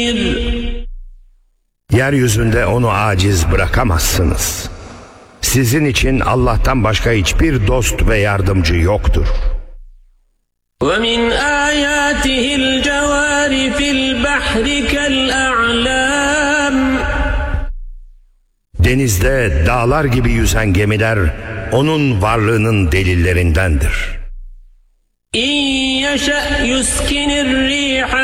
Yeryüzünde onu aciz bırakamazsınız. Sizin için Allah'tan başka hiçbir dost ve yardımcı yoktur. وَمِنْ آيَاتِهِ الْجَوَارِ فِي الْبَحْرِ كَالْأَعْلَامِ Denizde dağlar gibi yüzen gemiler onun varlığının delillerindendir. إِنْ يَشَأْ يُسْكِنِ الرِّيحَ